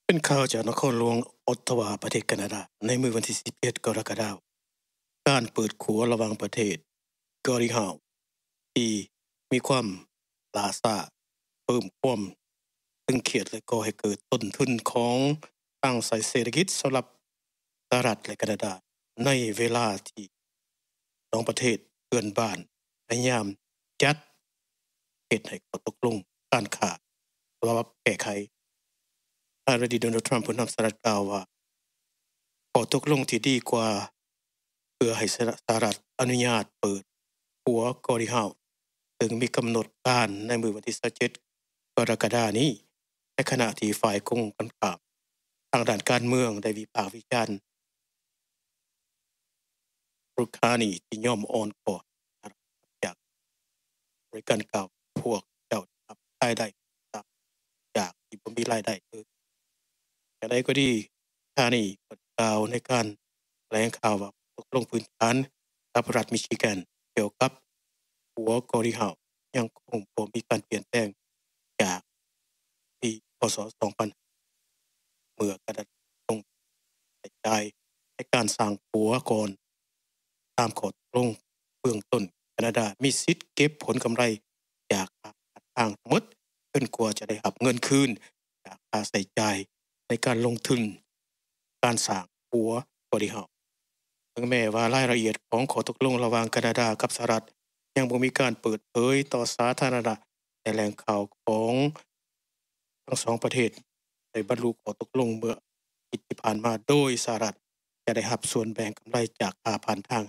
เป็นข่าวจากนครหลวงออตตาวาประเทศแคนาดาในมื้อวันที่11กรกฎาคมการเปิดขัวระหว่างประเทศกอริฮาวที่มีความล่าช้าเพิ่มความตึงเครียดและก่อให้เกิดต้นทุนของทางสายเศรษฐกิจสำหรับสหรัฐและแคนาดาในเวลาที่สองประเทศเพื่อนบ้านพยายามจัดเหตุให้ข้อตกลงการค้าปรับแก้ไขประธานาธิบดีโดนัลด์ทรัมป์ผู้นำสหรัฐกล่าวว่าข้อตกลงที่ดีกว่าเพื่อให้สหรัฐอนุญาตเปิดขัวกอริฮาวซึ่งมีกำหนดการในมื้อวันที่27กรกฎาคมนี้ในขณะที่ฝ่ายตรงกันข้ามทางด้านการเมืองได้วิพากษ์วิจารณ์รุกานีที่ยอมอ่อนข้อจากบริการกล่าวพวกเจ้าครับรายได้จากที่บ่มีรายได้อย่างไรก็ดีทานี่ก็กล่าวในการแถลงข่าวว่าตกลงพื้นฐานกับรัฐมิชิแกนเกี่ยวกับขัวกอริฮาวยังคงบ่มีการเปลี่ยนแปลงจากปีพศ2000เมื่อแคนาดาลงจ่ายในการสร้างขัวก่อนตามข้อตกลงเบื้องต้นแคนาดามีสิทธิ์เก็บผลกำไรจากค่าทางทั้งหมดจนกว่าจะได้รับเงินคืนจากค่าใช้จ่ายในการลงทุนการสร้างขัวกอริฮาวถึงแม้ว่ารายละเอียดของข้อตกลงระหว่างแคนาดากับสหรัฐยังบ่มีการเปิดเผยต่อสาธารณะแต่แหล่งข่าวของทั้งสองประเทศได้บรรลุข้อตกลงเมื่ออาทิตย์ที่ผ่านมาโดยสหรัฐจะได้รับส่วนแบ่งกำไรจากค่าผ่านทาง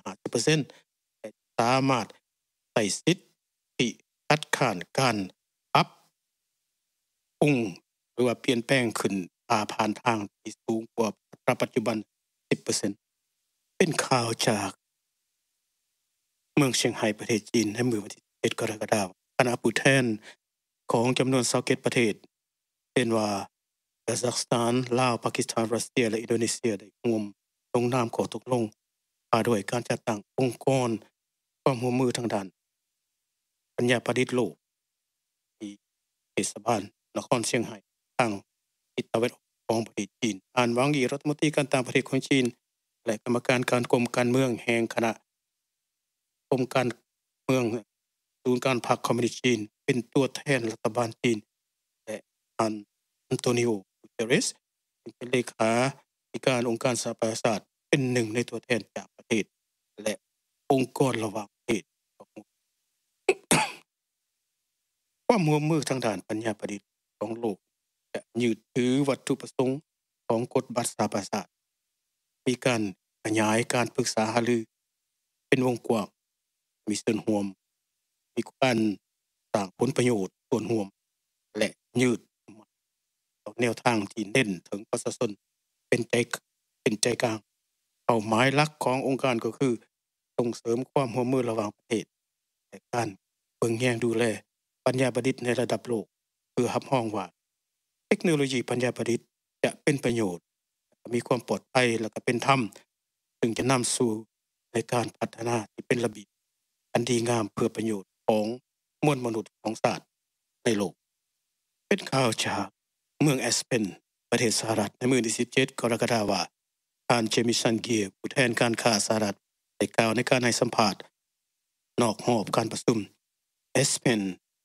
50% และสามารถใช้สิทธิคัดค้านการปรับปรุงหรือว่าเปลี่ยนแปลงขึ้นค่าผ่านทางที่สูงกว่าปัจจุบัน 10% เป็นข่าวจากเมืองเชียงไฮ้ประเทศจีนในมื้อวันที่11กรกฎาคมคณะผู้แทนของจำนวน27ประเทศเช่นว่าคาซัคสถานลาวปากีสถานรัสเซียและอินโดนีเซียได้ร่วมลงนามข้อตกลงว่าด้วยการจัดตั้งองค์กรความร่วมมือทางด้านปัญญาประดิษฐ์โลกที่เทศบาลนครเชียงไฮ้ทางทิศตะวันออกของประเทศจีนอ่านวางอีรัฐมนตรีการต่างประเทศของจีนและกรรมการกรมการเมืองแห่งคณะกรมการเมืองศูนย์การพรรคคอมมิวนิสต์จีนเป็นตัวแทนรัฐบาลจีนและอันโตนิโอ กูเตเรสซึ่งเป็นเลขาธิการองค์การสหประชาชาติเป็นหนึ่งในตัวแทนจากประเทศและองค์กรระหว่างประเทศความร่วมมือทางด้านปัญญาประดิษฐ์ของโลกจะยึดถือวัตถุประสงค์ของกฎบัตรสหประชาชาติมีการขยายการปรึกษาหารือเป็นวงกว้างมีส่วนร่วมมีการสร้างผลประโยชน์ส่วนร่วมและยืดแนวทางที่เน้นถึงประชาชนเป็นใจกลางเป้าหมายหลักขององค์การก็คือส่งเสริมความร่วมมือระหว่างประเทศและการเบิ่งแยงดูแลปัญญาประดิษฐ์ในระดับโลกเพื่อรับรองว่าเทคโนโลยีปัญญาประดิษฐ์จะเป็นประโยชน์มีความปลอดภัยและก็เป็นธรรมซึ่งจะนำสู่ในการพัฒนาที่เป็นระเบียบอันดีงามเพื่อประโยชน์ของมวลมนุษย์ของชาติในโลกเป็นข่าวจากเมืองแอสเพนประเทศสหรัฐในมื้อที่17กรกฎาคมว่าท่านเจมิสันเกียร์ผู้แทนการค้าสหรัฐได้กล่าวในการให้สัมภาษณ์นอกหอบการประชุม Aspen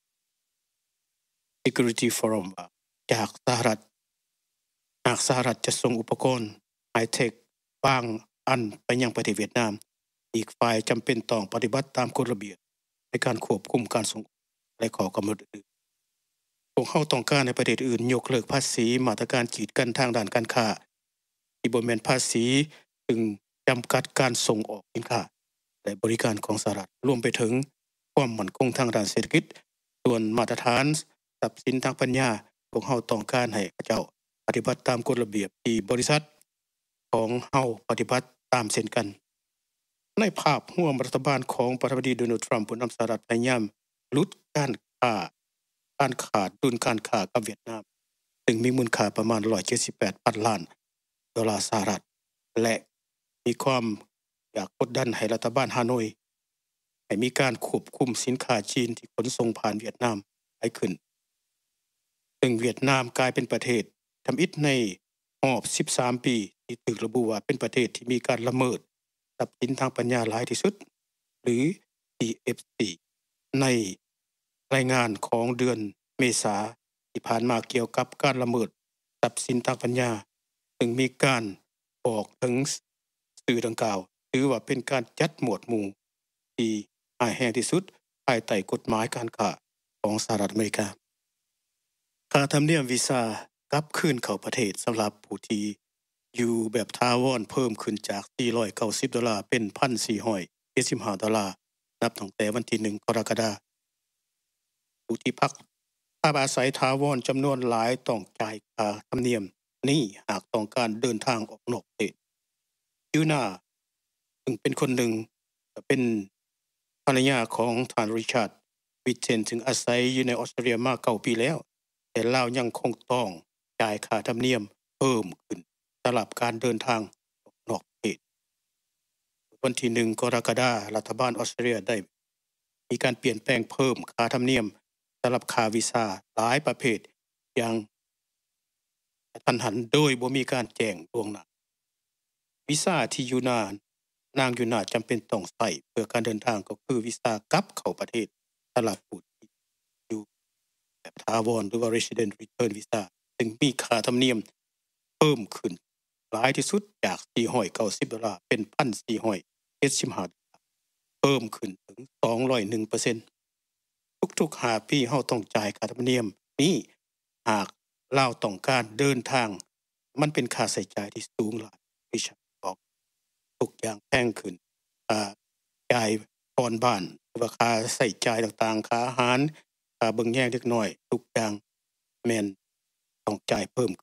Security Forum ว่าจากสหรัฐหากสหรัฐจะส่งอุปกรณ์ไฮเทคบางอันไปยังประเทศเวียดนามอีกฝ่ายจำเป็นต้องปฏิบัติตามกฎระเบียบในการควบคุมการส่งและข้อกำหนดอื่นพวกเขาต้องการให้ประเทศอื่นยกเลิกภาษีมาตรการกีดกันทางด้านการค้าที่บ่แม่นภาษีซึ่งจำกัดการส่งออกสินค้าและบริการของสหรัฐรวมไปถึงความมั่นคงทางด้านเศรษฐกิจส่วนมาตรฐานทรัพย์สินทางปัญญาพวกเขาต้องการให้เขาเจ้าปฏิบัติตามกฎระเบียบที่บริษัทของเฮาปฏิบัติตามเช่นกันในภาพร่วมรัฐบาลของประธานาธิบดีโดนัลด์ทรัมป์ผู้นำสหรัฐพยายามลดการขาดดุลการค้ากับเวียดนามซึ่งมีมูลค่าประมาณ178,000 ล้านดอลลาร์สหรัฐและมีความอยากกดดันให้รัฐบาลฮานอยให้มีการควบคุมสินค้าจีนที่ขนส่งผ่านเวียดนามให้ขึ้นซึ่งเวียดนามกลายเป็นประเทศทำอิฐในรอบ13ปีที่ถูกระบุว่าเป็นประเทศที่มีการละเมิดทรัพย์สินทางปัญญาหลายที่สุดหรือ TFC ในรายงานของเดือนเมษายนที่ผ่านมาเกี่ยวกับการละเมิดทรัพย์สินทางปัญญาซึ่งมีการบอกถึงสื่อดังกล่าวถือว่าเป็นการจัดหมวดหมู่ที่ร้ายแรงที่สุดภายใต้กฎหมายการค้าของสหรัฐอเมริกาค่าธรรมเนียมวีซ่ากลับคืนเข้าประเทศสำหรับผู้ที่อยู่แบบถาวรเพิ่มขึ้นจาก$490เป็น$1,475นับตั้งแต่วันที่1กรกฎาคมผู้ที่พักอาศัยถาวรจำนวนหลายต้องจ่ายค่าธรรมเนียมนี้หากต้องการเดินทางออกนอกประเทศยูนาซึ่งเป็นคนหนึ่งเป็นภรรยาของท่านริชาร์ดวิทเทนซึ่งอาศัยอยู่ในออสเตรเลียมา9ปีแล้วแต่ลาวยังคงต้องจ่ายค่าธรรมเนียมเพิ่มขึ้นสำหรับการเดินทางออกนอกประเทศวันที่1กรกฎาคมรัฐบาลออสเตรเลียได้มีการเปลี่ยนแปลงเพิ่มค่าธรรมเนียมสำหรับค่าวีซ่าหลายประเภทอย่างทันหันโดยบ่มีการแจ้งล่วงหน้าวีซ่าที่ยูนางยูนาจำเป็นต้องใช้เพื่อการเดินทางก็คือวีซ่ากลับเข้าประเทศสำหรับผู้ที่อยู่แบบถาวรหรือว่า Resident Return Visa ซึ่งมีค่าธรรมเนียมเพิ่มขึ้นหลายที่สุดจาก$490เป็น$1,475เพิ่มขึ้นถึง 201% ทุกๆ5ปีเฮาต้องจ่ายค่าธรรมเนียมนี้หากลาวต้องการเดินทางมันเป็นค่าใช้จ่ายที่สูงหลายที่ฉันบอกทุกอย่างแพงขึ้นจ่ายผ่อนบ้านหรือว่าค่าใช้จ่ายต่างๆค่าอาหารค่าเบิ่งแยงเด็กน้อยทุกอย่างแม่นต้องจ่ายเพิ่ม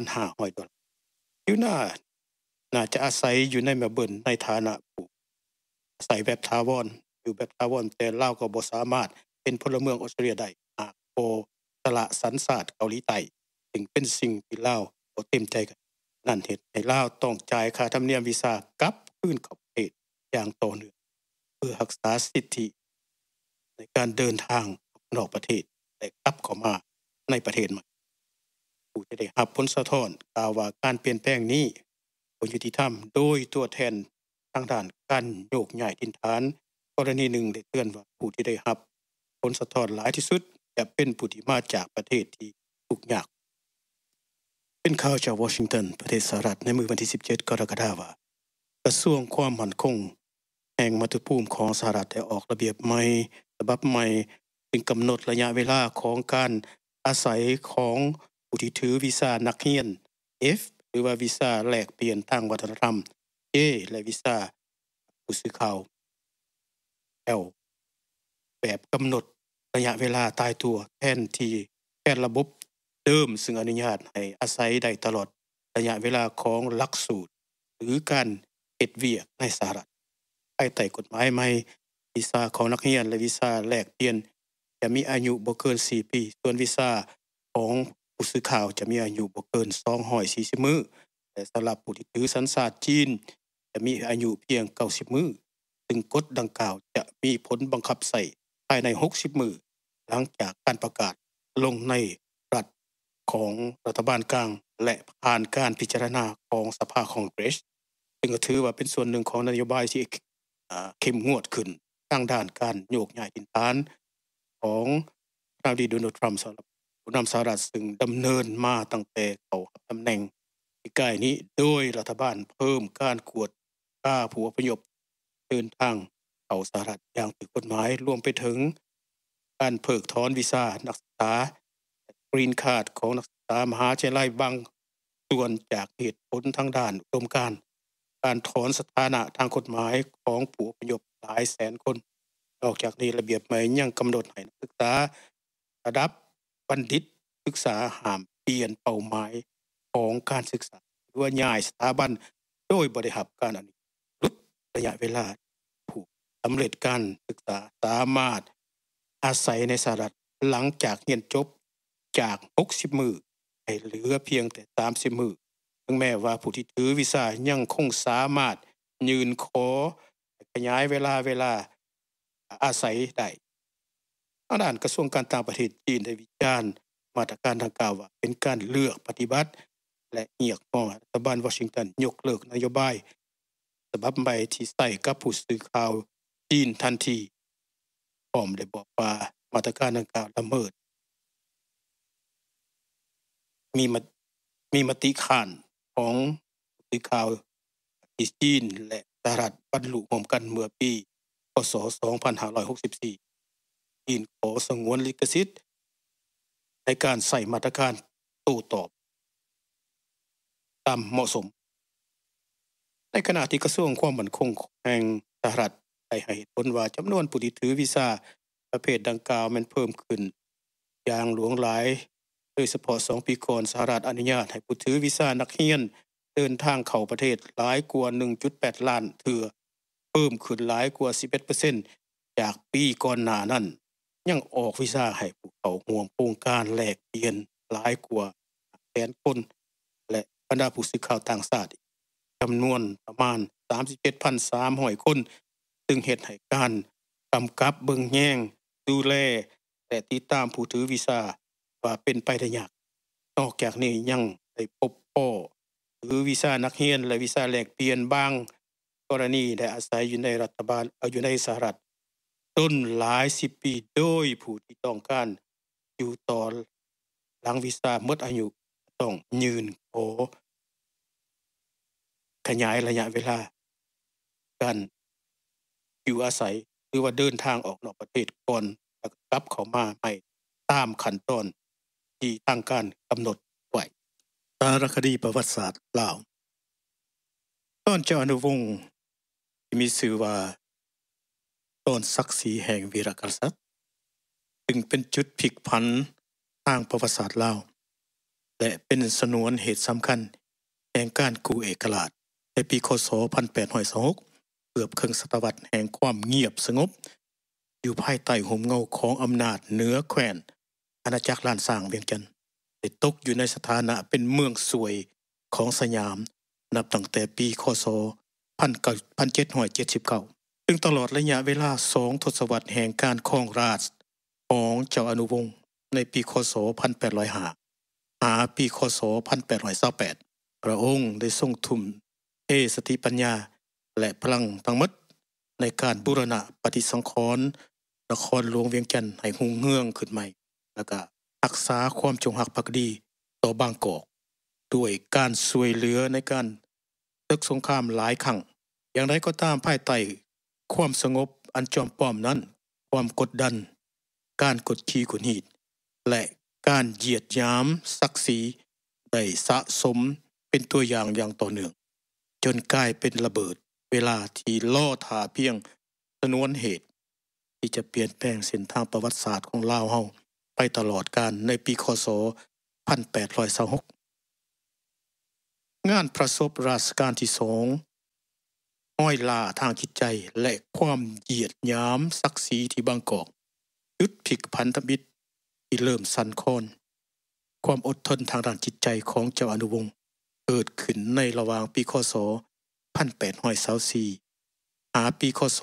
$1,500อยู่น่าจะอาศัยอยู่ในเมลเบิร์นในฐานะผู้อาศัยแบบถาวรอยู่แบบถาวรแต่ลาวก็บ่สามารถเป็นพลเมืองออสเตรเลียได้หากบ่สละสัญชาติเกาหลีใต้ซึ่งเป็นสิ่งที่ลาวบ่เต็มใจกันนั่นเฮ็ดให้ลาวต้องจ่ายค่าธรรมเนียมวีซ่ากลับคืนเข้าประเทศอย่างต่อเนื่องเพื่อรักษาสิทธิในการเดินทางนอกประเทศและกลับเข้ามาในประเทศใหม่ผู้ที่ได้รับผลสะท้อนกล่าวว่าการเปลี่ยนแปลงนี้บ่ยุติธรรมโดยตัวแทนทางด้านการโยกย้ายถิ่นฐานกรณีหนึ่งได้เตือนว่าผู้ที่ได้รับผลสะท้อนหลายที่สุดจะเป็นผู้ที่มาจากประเทศที่ทุกข์ยากเป็นข่าวจากวอชิงตันประเทศสหรัฐในมื้อวันที่17กรกฎาคมว่ากระทรวงความมั่นคงแห่งมัตุภูมิของสหรัฐได้ออกระเบียบใหม่ฉบับใหม่ซึ่งกำหนดระยะเวลาของการอาศัยของผู้ที่ถือวีซ่านักเรียน F หรือว่าวีซ่าแลกเปลี่ยนทางวัฒนธรรม A และวีซ่าผู้สื่อข่าว L แบบกำหนดระยะเวลาตายตัวแทนระบบเดิมซึ่งอนุญาตให้อาศัยได้ตลอดระยะเวลาของหลักสูตรหรือการเฮ็ดเวียกในสหรัฐภายใต้กฎหมายใหม่วีซ่าของนักเรียนและวีซ่าแลกเปลี่ยนจะมีอายุบ่เกิน4ปีส่วนวีซ่าของผู้สื่อข่าวจะมีอายุบ่เกิน240มื้อแต่สำหรับผู้ที่ถือสัญชาติจีนจะมีอายุเพียง90มื้อซึ่งกฎดังกล่าวจะมีผลบังคับใช้ภายใน60มื้อหลังจากการประกาศลงในรัฐของรัฐบาลกลางและผ่านการพิจารณาของสภาคองเกรสซึ่งก็ถือว่าเป็นส่วนหนึ่งของนโยบายที่เข้มงวดขึ้นทางด้านการโยกย้ายถิ่นฐานของประธานาธิบดีโดนัลด์ทรัมป์สำหรับผู้นำสหรัฐซึ่งดำเนินมาตั้งแต่เขารับตำแหน่งที่ใกล้นี้โดยรัฐบาลเพิ่มการกวดฆ่าผู้อพยพเดินทางเข้าสหรัฐอย่างถูกกฎหมายรวมไปถึงการเพิกถอนวีซ่านักศึกษากรีนคาร์ดของนักศึกษามหาวิทยาลัยบางส่วนจากเหตุผลทางด้านอุดมการณ์การถอนสถานะทางกฎหมายของผู้อพยพหลายแสนคนนอกจากนี้ระเบียบใหม่ยังกำหนดให้นักศึกษาระดับบัณฑิตศึกษาห้ามเปลี่ยนเป้าหมายของการศึกษาหรือว่าย้ายสถาบันโดยบ่ได้รับการอนุญาตลดระยะเวลาผู้สำเร็จการศึกษาสามารถอาศัยในสหรัฐหลังจากเรียนจบจาก60มื้อให้เหลือเพียงแต่30มื้อถึงแม้ว่าผู้ที่ถือวีซ่ายังคงสามารถยื่นขอขยายเวลาอาศัยได้ทางด้านกระทรวงการต่างประเทศจีนได้วิจารณ์มาตรการดังกล่าวว่าเป็นการเลือกปฏิบัติและเรียกร้องรัฐบาลวอชิงตันยกเลิกนโยบายฉบับใหม่ที่ใส่กับผู้สื่อข่าวจีนทันทีพร้อมได้บอกว่ามาตรการดังกล่าวละเมิดมีมติค้านของผู้สื่อข่าวที่จีนและสหรัฐบรรลุร่วมกันเมื่อปีพ.ศ. 2564จีนขอสงวนลิขสิทธิ์ในการใส่มาตรการโต้ตอบตามเหมาะสมในขณะที่กระทรวงความมั่นคงแห่งสหรัฐได้ให้เหตุผลว่าจำนวนผู้ที่ถือวีซ่าประเภทดังกล่าวมันเพิ่มขึ้นอย่างหลวงหลายโดยเฉพาะ2ปีก่อนสหรัฐอนุญาตให้ผู้ถือวีซ่านักเรียนเดินทางเข้าประเทศหลายกว่า 1.8 ล้านเทื่อเพิ่มขึ้นหลายกว่า 11% จากปีก่อนหน้านั้นยังออกวีซ่าให้ผู้เข้าร่วมโครงการแลกเปลี่ยนหลายกว่าแสนคนและบรรดาผู้สื่อข่าวต่างชาติจำนวนประมาณ 37,300 คนซึ่งเฮ็ดให้การกำกับเบิ่งแย่งดูแลและติดตามผู้ถือวีซ่าว่าเป็นไปได้ยากนอกจากนี้ยังได้พบพ้อถือวีซ่านักเรียนและวีซ่าแลกเปลี่ยนบางกรณีได้อาศัยอยู่ในสหรัฐต้นหลาย10ปีโดยผู้ที่ต้องการอยู่ต่อหลังวีซ่าหมดอายุต้องยื่นขอขยายระยะเวลาการอยู่อาศัยหรือว่าเดินทางออกนอกประเทศก่อนแล้วกลับเข้ามาใหม่ตามขั้นตอนที่ทางการกำหนดไว้สารคดีประวัติศาสตร์ลาวตอนเจ้าอนุวงศ์ที่มีชื่อว่าตอนศักดิ์ศรีแห่งวีรกษัตริย์ซึ่งเป็นจุดพลิกผันทางประวัติศาสตร์ลาวและเป็นสนวนเหตุสำคัญแห่งการกู้เอกราชในปีคศ 1826เกือบครึ่งศตวรรษแห่งความเงียบสงบอยู่ภายใต้ห่มเงาของอำนาจเหนือแคว้นอาณาจักรล้านสร้างเวียงจันทน์ได้ตกอยู่ในสถานะเป็นเมืองสวยของสยามนับตั้งแต่ปีคศ 1779ซึ่งตลอดระยะเวลา2ทศวรรษแห่งการครองราชย์ของเจ้าอนุวงศ์ในปีคศ 1805 หาปีคศ 1828พระองค์ได้ทรงทุ่มเทสติปัญญาและพลังทั้งหมดในการบูรณะปฏิสังขรณ์นครหลวงเวียงจันทน์ให้รุ่งเรืองขึ้นใหม่แล้วก็รักษาความจงรักภักดีต่อบางกอกด้วยการช่วยเหลือในการศึกสงครามหลายครั้งอย่างไรก็ตามภายใต้ความสงบอันจอมปลอมนั้นความกดดันการกดขี่ข่มเหงและการเหยียดหยามศักดิ์ศรีได้สะสมเป็นตัวอย่างต่อเนื่องจนกลายเป็นระเบิดเวลาที่ล่อท่าเพียงชนวนเหตุที่จะเปลี่ยนแปลงเส้นทางประวัติศาสตร์ของลาวเฮาไปตลอดกาลในปีคศ 1826งานประสบราชการที่2ห้อยล่าทางจิตใจและความเหยียดหยามศักดิ์ศรีที่บางกอกยุดพลิกพันธมิตรที่เริ่มสั่นคลอนความอดทนทางด้านจิตใจของเจ้าอนุวงศ์เกิดขึ้นในระหว่างปีคศ 1824 หาปีคศ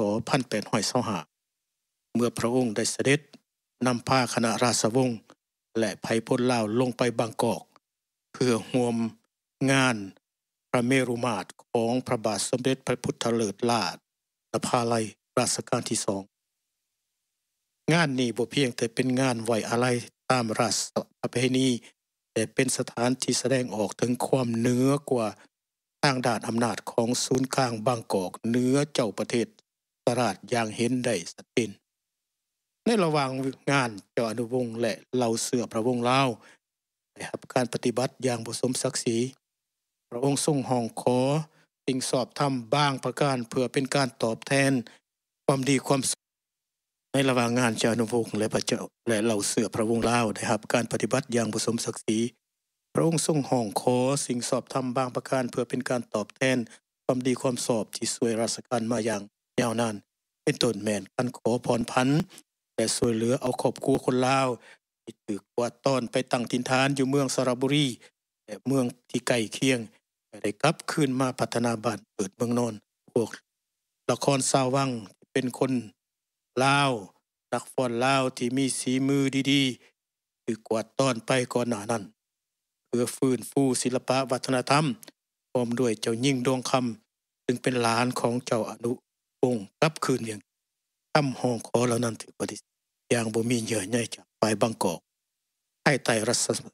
1825 เมื่อพระองค์ได้เสด็จนำพาคณะราษฎรวงศ์และไพพลลาวลงไปบางกอกเพื่อร่วมงานพระเมรุมาตรของพระบาทสมเด็จพระพุทธเลิศลาภนภาลัยรัชกาลที่2งานนี้บ่เพียงแต่เป็นงานไว้อาลัยตามราชประเพณีแต่เป็นสถานที่แสดงออกถึงความเหนือกว่าทางด้านอำนาจของศูนย์กลางบางกอกเหนือเจ้าประเทศสหรัฐอย่างเห็นได้ชัดเจนในระหว่างงานเจ้าอนุวงศ์และเหล่าเสือพระวงศ์ลาวได้รับการปฏิบัติอย่างบ่สมศักดิ์ศรีพระองค์ทรงห้องขอสิ่งสอบธรรมบางประการเพื่อเป็นการตอบแทนความดีความในระหว่างงานเจ้าอนุวงศ์และพระเจ้าและเหล่าเสือพระวงศ์ลาวได้รับการปฏิบัติอย่างบ่สมศักดิ์ศรีพระองค์ทรงห้องขอสิ่งสอบธรรมบางประการเพื่อเป็นการตอบแทนความดีความสอบที่ช่วยราชการมาอย่างยาวนานเป็นต้นแม่นการขอพรพันและช่วยเหลือเอาครอบครัวคนลาวที่ถูกกวาดต้อนไปตั้งถิ่นฐานอยู่เมืองสระบุรีและเมืองที่ใกล้เคียงได้กลับคืนมาพัฒนาบ้านเกิดเมืองนอนพวกละครชาววังเป็นคนลาวนักฟ้อนลาวที่มีสีมือดีๆถูกกวาดต้อนไปก่อนหน้านั้นพื่อฟื้นฟูศิลปะวัฒนธรรมพร้อมด้วยเจ้ายิ่งดวงคำซึ่งเป็นหลานของเจ้าอนุวงศ์กลับคืนอย่างคำห้องขอเหล่านั้นถือปฏิเสธอย่างบ่มีเหยื่อใหญ่จากฝ่ายบางกอกภายใต้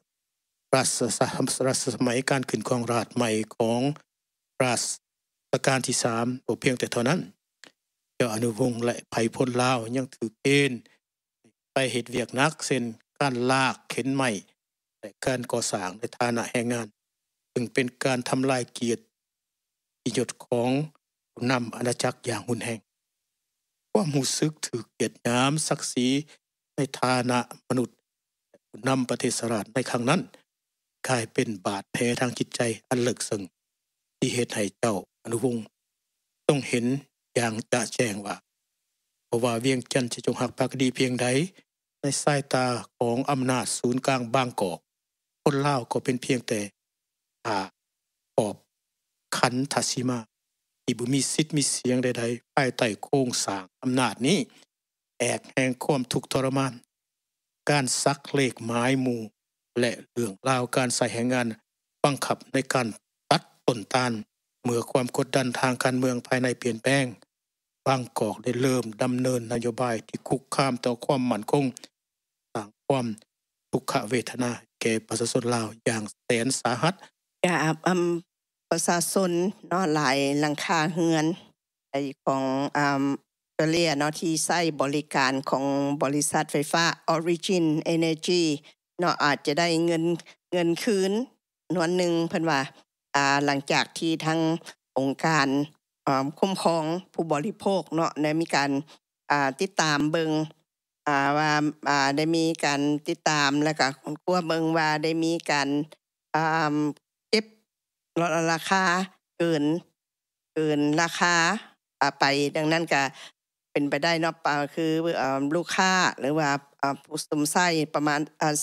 รัชสมัยการขึ้นครองราชย์ใหม่ของรัชกาลที่3บ่เพียงแต่เท่านั้นเจ้าอนุวงศ์และไผพลลาวยังถือเกณฑ์ไปเฮ็ดเวียกหนักเช่นการลากเข็นไม้และการก่อสร้างในฐานะแรงงานซึ่งเป็นการทำลายเกียรติยศของผู้นำอาณาจักรอย่างรุนแรงความรู้สึกถูกเหยียดหยามศักดิ์ศรีในฐานะมนุษย์และผู้นำประเทศสหรัฐในครั้งนั้นกลายเป็นบาดแผลทางจิตใจอันลึกซึ้งที่เฮ็ดให้เจ้าอนุวงศ์ต้องเห็นอย่างจะแจ้งว่าเพราะว่าเวียงจันทร์จะจงหักภักดีเพียงใดในสายตาของอำนาจศูนย์กลางบางกอกคนลาวก็เป็นเพียงแต่ปอบขันทศิมาที่บ่มีสิทธิ์มีเสียงใดๆภายใต้โครงสร้างอำนาจนี้แอกแห่งความทุกข์ทรมานการซักเลขหมายหมู่และเรื่องราวการใส่แรงงานบังคับในการตัดต้นตาลเมื่อความกดดันทางการเมืองภายในเปลี่ยนแปลงบางกอกได้เริ่มดำเนินนโยบายที่คุกคามต่อความมั่นคงสร้างความทุกขเวทนาแก่ประชาชนลาวอย่างแสนสาหัสประชาชนเนาะหลายหลังคาเฮือนของเรียเนาะที่ใช้บริการของบริษัทไฟฟ้า Origin Energy เนาะอาจจะได้เงินคืนนวนหนึ่งเพิ่นว่าหลังจากที่ทั้งองค์การคุ้มครองผู้บริโภคเนาะได้มีการติดตามเบิงว่าได้มีการติดตามแล้วก็กลัวเบิงว่าได้มีการเก็บราคาเกินราคาไปดังนั้นก็เป็นไปได้เนาะคือลูกค้าหรือว่าผู้สมไส้ประมาณ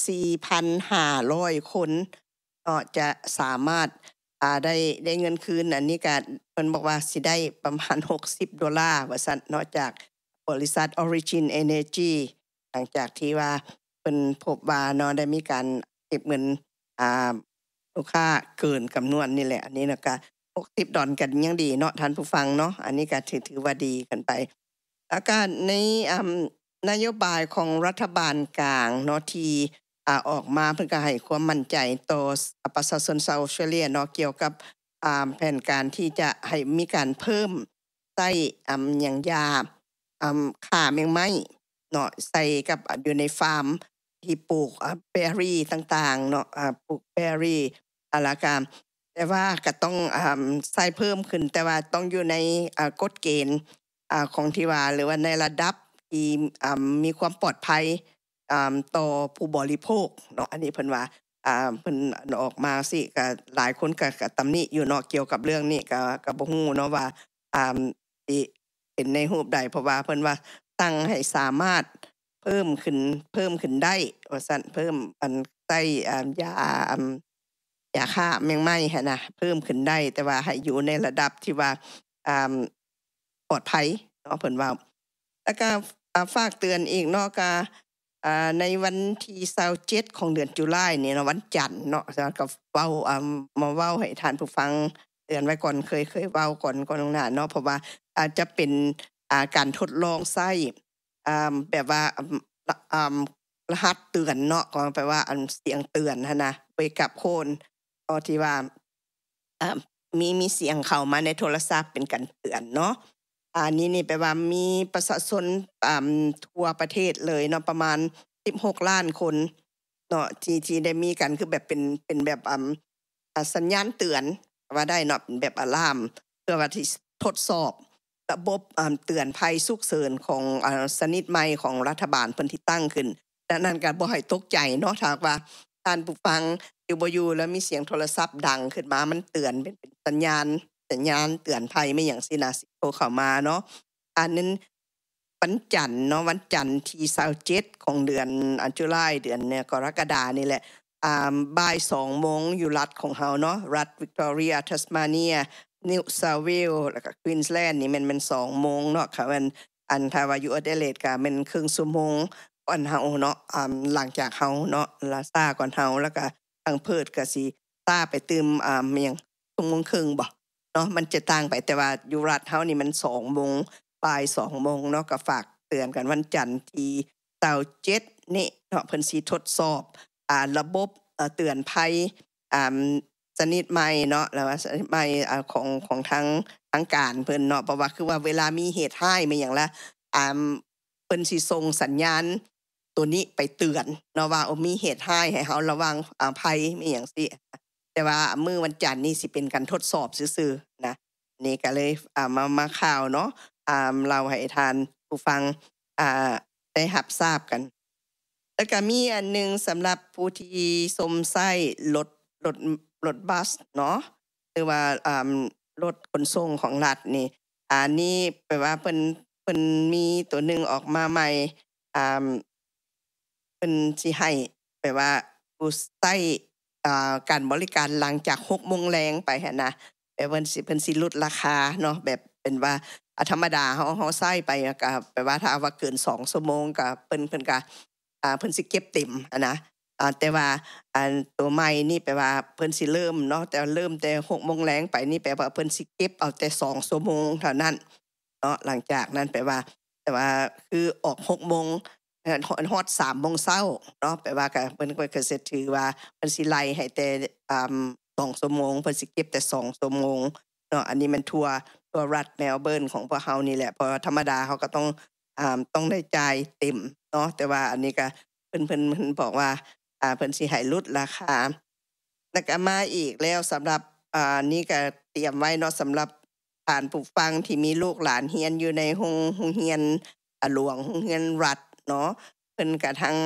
4,500 คนจะสามารถได้เงินคืนอันนี้ก็เพิ่นบอกว่าสิได้ประมาณ$60ว่าซั่นเนาะจากบริษัท Origin Energy หลังจากที่ว่าเพิ่นพบว่าเนาะได้มีการเก็บเงินลูกค้าเกินจำนวนนี่แหละอันนี้นะก็$60กันยังดีเนาะท่านผู้ฟังเนาะอันนี้ก็ถือว่าดีกันไปแล้วก็ในนโยบายของรัฐบาลกลางเนาะที่ออกมาเพื่อให้ความมั่นใจต่อประชาชนชาวออสเตรเลียเนาะเกี่ยวกับแผนการที่จะให้มีการเพิ่มใส่อย่างยาฆ่าแมงไม้เนาะใส่กับอยู่ในฟาร์มที่ปลูกเบอร์รี่ต่างๆเนาะปลูกเบอร์รี่อะไรกันแต่ว่าก็ต้องใส่เพิ่มขึ้นแต่ว่าต้องอยู่ในกฎเกณฑ์ของที่ว่าหรือว่าในระดับที่มีความปลอดภัยต่อผู้บริโภคเนาะอันนี้เพิ่นว่าเพิ่นออกมาสิก็หลายคนก็ตำหนิอยู่เนาะเกี่ยวกับเรื่องนี้ก็บ่ฮู้เนาะว่าสิเป็นในรูปใดเพราะว่าเพิ่นว่าตั้งให้สามารถเพิ่มขึ้นได้ว่าซั่นเพิ่มใส่ยาฆ่าแมงไม้หั่นน่ะเพิ่มขึ้นได้แต่ว่าให้อยู่ในระดับที่ว่าปลอดภัยเนาะเพิ่นว่าแล้วก็ฝากเตือนอีกเนาะก็ในวันที่27ของเดือนตุลานี่เนาะวันจันทร์เนาะก็เว้ามาเว้าให้ท่านผู้ฟังเตือนไว้ก่อนเคยเว้าก่อนล่วงหน้าเนาะเพราะว่าอาจจะเป็นการทดลองใช้แบบว่ารหัสเตือนเนาะก็แปลว่าเสียงเตือนหั่นน่ะไปกับโคนที่ว่ามีเสียงเข้ามาในโทรศัพท์เป็นการเตือนเนาะนี่แปลว่ามีประชาชนทั่วประเทศเลยเนาะประมาณ16ล้านคนเนาะที่ได้มีกันคือแบบเป็นแบบสัญญาณเตือนว่าได้เนาะเป็นแบบอะลามเพื่อว่าที่ทดสอบระบบเตือนภัยฉุกเฉินของชนิดใหม่ของรัฐบาลเพิ่นที่ตั้งขึ้นดังนั้นก็บ่ให้ตกใจเนาะถ้าว่าท่านผู้ฟังอยู่บ่อยู่แล้วมีเสียงโทรศัพท์ดังขึ้นมามันเตือนเป็นสัญญาณเตือนภัยไม่หยังสินะสิโทรเข้ามาเนาะอันนั้นวันจันทร์เนาะวันจันทร์ที่27ของเดือนตุลาเดือนเนี่ยกรกฎานี่แหละบ่าย 2 โมงอยู่รัฐของเฮาเนาะรัฐวิกตอเรียทัสมาเนียนิวเซาท์เวลส์แล้วก็ควีนส์แลนด์นี่มัน2โมงเนาะค่ะมันถ้าว่าอยู่อเดเลดก็มันครึ่งชั่วโมงก่อนเฮาเนาะหลังจากเฮาเนาะลาซาก่อนเฮาแล้วก็ทางเพิดก็สิต้าไปตื่มเมียงชั่วโมงครึ่งบ่เนาะมันจะต่างไปแต่ว่าอยู่รัฐเฮานี่มัน2โมงบ่าย2โมงเนาะก็ฝากเตือนกันวันจันทร์ที่27นี่เนาะเพิ่นสิทดสอบระบบเตือนภัยชนิดใหม่เนาะแล้วว่าชนิดใหม่ของทางการเพิ่นเนาะเพราะว่าคือว่าเวลามีเหตุร้ายมาหยังละเพิ่นสิส่งสัญญาณตัวนี้ไปเตือนเนาะว่ามีเหตุร้ายให้เฮาระวังภัยมีหยังซี้แต่ว่ามื้อวันจันทร์นี่สิเป็นการทดสอบซื่อๆนะนี่ก็เลยมาข่าวเนาะเล่าให้ทานผู้ฟังได้รับทราบกันแล้วก็มีอันนึงสำหรับผู้ที่สมใช้รถบัสเนาะหรือว่ารถขนส่งของรัฐนี่อันนี้แปลว่าเพิ่นมีตัวหนึ่งออกมาใหม่เพิ่นสิให้แปลว่าผู้ใช้การบริการหลังจาก 6 โมงแลงไปหั้นนะแบบเพิ่นสิลดราคาเนาะแบบเป็นว่าธรรมดาเฮาใช้ไปก็แปลว่าถ้าว่าเกิน2ชั่วโมงก็เพิ่นก็เพิ่นสิเก็บเต็มนะแต่ว่าตัวใหม่นี่แปลว่าเพิ่นสิเริ่มเนาะแต่เริ่มแต่ 6 โมงแลงไปนี่แปลว่าเพิ่นสิเก็บเอาแต่2ชั่วโมงเท่านั้นเนาะหลังจากนั้นแปลว่าแต่ว่าคือออก 6 โมงฮอด 3 โมงเช้าเนาะแปลว่าก็เพิ่นก็สิถือว่าเพิ่นสิไล่ให้แต่2ชั่วโมงเพิ่นสิเก็บแต่2ชั่วโมงเนาะอันนี้มันทั่วรัฐเมลเบิร์นของพวกเฮานี่แหละเพราะธรรมดาเฮาก็ต้องได้จ่ายเต็มเนาะแต่ว่าอันนี้ก็เพิ่นบอกว่าเพิ่นสิให้ลดราคาแล้วก็มาอีกแล้วสำหรับนี่ก็เตรียมไว้เนาะสำหรับท่านผู้ฟังที่มีลูกหลานเรียนอยู่ในโรงเรียนหลวงโรงเรียนรัฐเนาะเพิ่นก็ทั้ง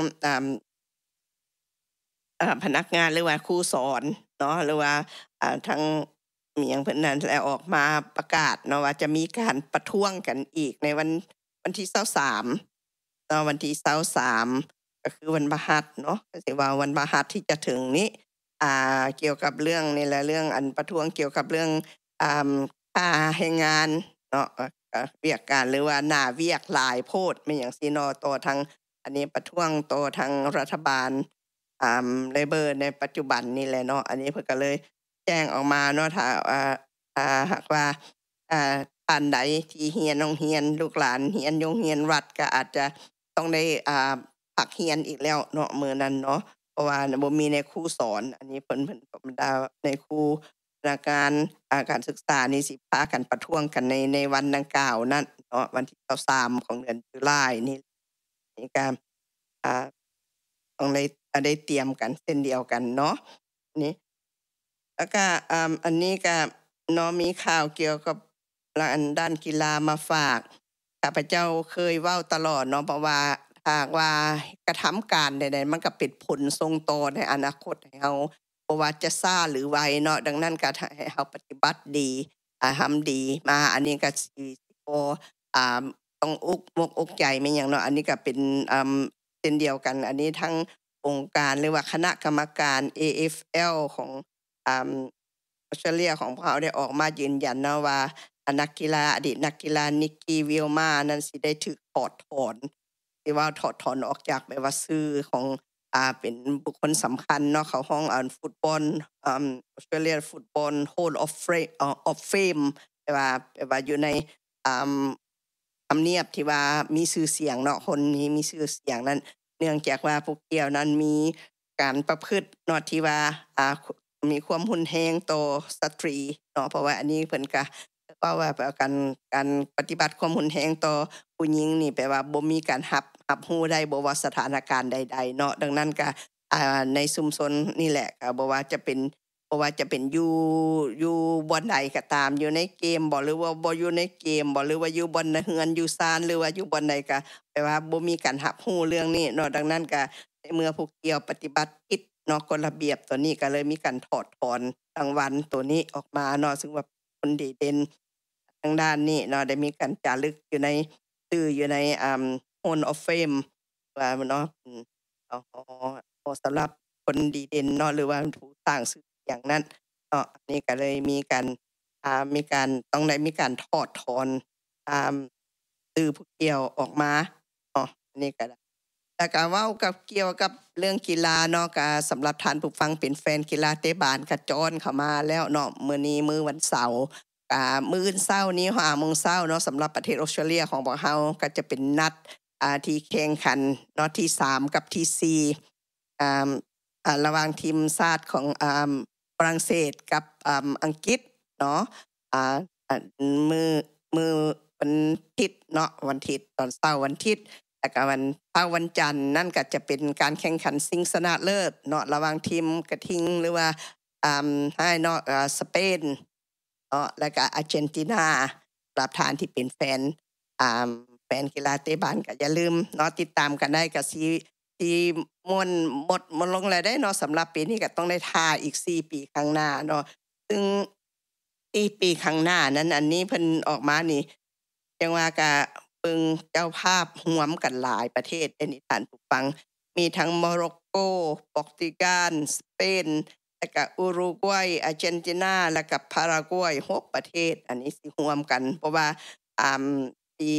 พนักงานหรือว่าครูสอนเนาะหรือว่าทั้งมีหยังเพิ่นนั่นแล้วออกมาประกาศเนาะว่าจะมีการประท้วงกันอีกในวันที่23เนาะวันที่23ก็คือวันพฤหัสเนาะก็สิว่าวันพฤหัสที่จะถึงนี้เกี่ยวกับเรื่องนี่แหละเรื่องประท้วงเกี่ยวกับเรื่องค่าแรงงานเนาะเวียกการหรือว่าหน้าเวียกหลายโพดแม่นหยังซี้เนาะต่อทางอันนี้ประท้วงต่อทางรัฐบาลLabor ในปัจจุบันนี่แหละเนาะอันนี้เพิ่นก็เลยแจ้งออกมาเนาะถ้าหากว่าท่านใดที่เรียนโรงเรียนลูกหลานเรียนโรงเรียนรัฐก็อาจจะต้องได้พักเรียนอีกแล้วเนาะมื้อนั้นเนาะเพราะว่าบ่มีในครูสอนอันนี้เพิ่นบรรดาในครูพนักงานการศึกษานี่สิพากันประท้วงกันในวันดังกล่าวนั้นเนาะวันที่23ของเดือนตุลานี่ก็ต้องได้เตรียมกันเช่นเดียวกันเนาะนี่แล้วก็อันนี้ก็เนาะมีข่าวเกี่ยวกับด้านกีฬามาฝากข้าพเจ้าเคยเว้าตลอดเนาะเพราะว่าหากว่ากระทำการใดๆมันก็เป็นผลส่งต่อในอนาคตให้เฮาบ่ว่าจะช้าหรือไวเนาะดังนั้นก็ให้เฮาปฏิบัติดีทำดีมาอันนี้ก็สิบ่ต้องอกใจแม่นหยังเนาะอันนี้ก็เป็นเช่นเดียวกันอันนี้ทั้งองค์การหรือว่าคณะกรรมการ AFL ของออสเตรเลียของพวกเราได้ออกมายืนยันนะว่านักกีฬาอดีตนักกีฬานิกกี้วิลมานั้นสิได้ถูกถอดถอนที่ว่าถอดถอนออกจากแบบว่าชื่อของเป็นบุคคลสำคัญเนาะเขาห้องฟุตบอลAustralian Football Hall of Fame แปลว่าอยู่ในทำเนียบที่ว่ามีชื่อเสียงเนาะคนนี้มีชื่อเสียงนั้นเนื่องจากว่าพวกเกี่ยวนั้นมีการประพฤติเนาะที่ว่ามีความรุนแรงต่อสตรีเนาะเพราะว่าอันนี้เพิ่นก็ว่าการปฏิบัติความรุนแรงต่อผู้หญิงนี่แปลว่าบ่มีการรับรู้ได้บ่ว่าสถานการณ์ใดๆเนาะดังนั้นก็ในชุมชนนี่แหละก็บ่ว่าจะเป็นอยู่บ่อนใดก็ตามอยู่ในเกมบ่หรือว่าบ่อยู่ในเกมบ่หรือว่าอยู่บ่อนเรือนอยู่ศาลหรือว่าอยู่บ่อนใดก็แปลว่าบ่มีการรับรู้เรื่องนี้เนาะดังนั้นก็ในเมื่อผู้เกี่ยวปฏิบัติผิดเนาะกฎระเบียบตัวนี้ก็เลยมีการถอดถอนรางวัลตัวนี้ออกมาเนาะซึ่งว่าคนดีเด่นทางด้านนี้เนาะได้มีการจารึกอยู่ในอยู่ในHall of Fame ว่าเนาะสำหรับคนดีเด่นเนาะหรือว่าผู้สร้างชื่อเสียงนั้นเนาะอันนี้ก็เลยมีการต้องได้มีการถอดถอนชื่อผู้เกี่ยวออกมาเนาะอันนี้ก็แล้วก็เว้ากับเกี่ยวกับเรื่องกีฬาเนาะก็สำหรับท่านผู้ฟังเป็นแฟนกีฬาเตะบานก็จอนเข้ามาแล้วเนาะมื้อนี้มื้อวันเสาร์มื้ออื่นเช้านี้5 โมงเช้าเนาะสำหรับประเทศออสเตรเลียของพวกเราก็จะเป็นนัดที่แข่งขันเนาะที่3กับที่4ระหว่างทีมชาติของฝรั่งเศสกับอังกฤษเนาะมื้อวันอาทิตย์เนาะวันอาทิตย์ตอนเช้าวันอาทิตย์แล้วก็วันจันทร์นั่นก็จะเป็นการแข่งขันชิงชนะเลิศเนาะระหว่างทีมกระทิงหรือว่าให้เนาะสเปนเนาะแล้วก็อาร์เจนตินาสำหรับท่านที่เป็นแฟนกีฬาเตะบอลก็อย่าลืมเนาะติดตามกันได้ก็สิม่วนหมดลงแล้วได้เนาะสำหรับปีนี้ก็ต้องได้ท่าอีก4 ปีข้างหน้าเนาะซึ่ง4 ปีข้างหน้านั้นอันนี้เพิ่นออกมานี่จังว่าก็เบิ่งเจ้าภาพร่วมกันหลายประเทศเด้นี่ท่านผู้ฟังมีทั้งโมร็อกโกโปรตุเกสสเปนแล้วก็อุรุกวัยอาร์เจนตินาแล้วก็พารากวัย6 ประเทศอันนี้สิร่วมกันเพราะว่าปี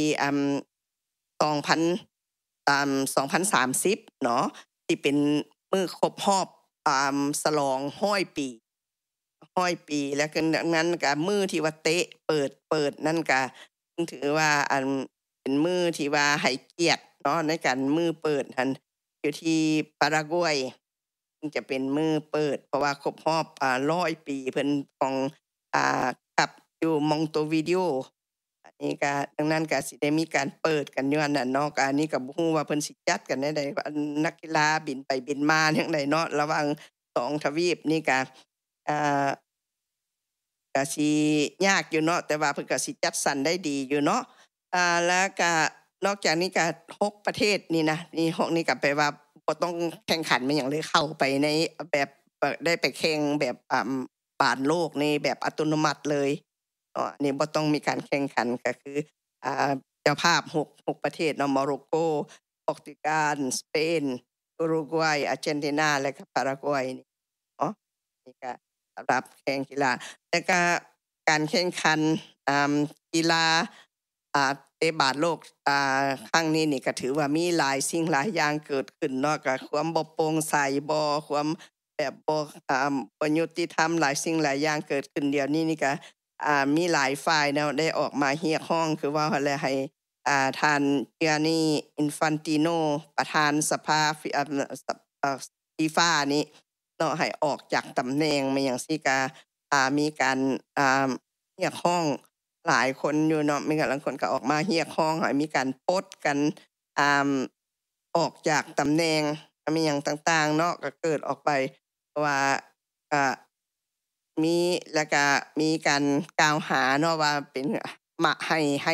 2030เนาะที่เป็นมื้อครบรอบฉลอง100 ปีแล้วก็นั้นก็มื้อที่ว่าเตะเปิดนั่นก็ถือว่าเป็นมื้อที่ว่าให้เกียรติเนาะในการมื้อเปิดหั่นอยู่ที่ปารากวัยจะเป็นมื้อเปิดเพราะว่าครบรอบ100 ปีเพิ่นของกับอยู่มองโตวิดีโออันนี้ก็ดังนั้นก็สิได้มีการเปิดกันอยู่อันนั้นเนาะก็อันนี้ก็บ่ฮู้ว่าเพิ่นสิจัดกันแนวใดนักกีฬาบินไปบินมาจังไดเนาะระหว่าง2 ทวีปนี่ก็ก็สิยากอยู่เนาะแต่ว่าเพิ่นก็สิจัดสรรได้ดีอยู่เนาะแล้วก็นอกจากนี้ก็6 ประเทศนี่นะนี่6นี่ก็แปลว่าบ่ต้องแข่งขันมาหยังเลยเข้าไปในแบบได้ไปแข่งแบบบาสโลกในแบบอัตโนมัติเลยอันนี้บ่ต้องมีการแข่งขันก็คือเจ้าภาพ6 ประเทศเนาะโมร็อกโกโปรตุเกสสเปนอุรุกวัยอาร์เจนตินาและก็พารากวัยนี่เนาะนี่ก็สำหรับแข่งกีฬาแล้วก็การแข่งขันกีฬาเตะบาสโลกครั้งนี้นี่ก็ถือว่ามีหลายสิ่งหลายอย่างเกิดขึ้นเนาะก็ความบ่โปร่งใสบ่ความแบบบ่ยุติธรรมหลายสิ่งหลายอย่างเกิดขึ้นเดี๋ยวนี้นี่ก็มีหลายฝ่ายเนาะได้ออกมาเรียกร้องคือว่าแล้วให้ท่านGianni Infantino ประธานสภาFIFA นี้เนาะให้ออกจากตำแหน่งมาหยังซี่ก็มีการเรียกร้องหลายคนอยู่เนาะมีหลายคนก็ออกมาเรียกร้องให้มีการปลดกันออกจากตำแหน่งมีหยังต่างๆเนาะก็เกิดออกไปเพราะว่ามีแล้วก็มีการกล่าวหาเนาะว่าเป็นให้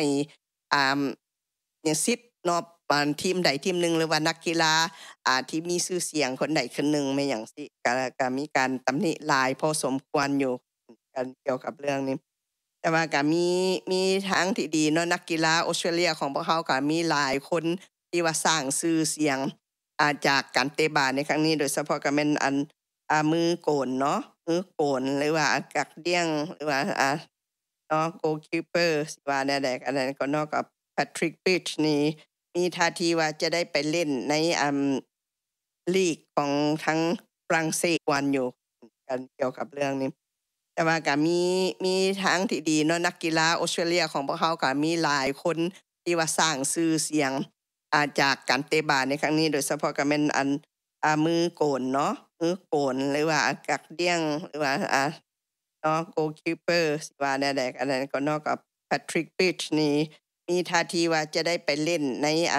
สิทธิ์เนาะทีมใดทีมหนึ่งหรือว่านักกีฬาที่มีชื่อเสียงคนใดคนหนึ่งไม่หยังสิก็มีการตำหนิหลายพอสมควรอยู่กันเกี่ยวกับเรื่องนี้แต่ว่าก็มีทางที่ดีเนาะนักกีฬาออสเตรเลียของพวกเขาก็มีหลายคนที่ว่าสร้างชื่อเสียงจากการเตะบาสในครั้งนี้โดยเฉพาะก็แม่นมือโกนเนาะมือโกนหรือว่ากักเดี้ยงหรือว่าเนาะ goalkeeper สิว่าแนวใดอันนั้นก็เนาะกับ Patrick Bridge นี่มีท่าทีว่าจะได้ไปเล่นในลีกของทั้งฝรั่งเศสวันอยู่กันเกี่ยวกับเรื่องนี้แต่ว่าก็มีทางที่ดีเนาะนักกีฬาออสเตรเลียของพวกเขาก็มีหลายคนที่ว่าสร้างชื่อเสียงจากการเตะบาสในครั้งนี้โดยเฉพาะก็แม่นมือโกนเนาะมือโกนหรือว่ากักเดี้ยงหรือว่าเนาะ goalkeeper สิว่าแนวใดอันนั้นก็เนาะกับ Patrick Bridge นี่มีท่าทีว่าจะได้ไปเล่นใน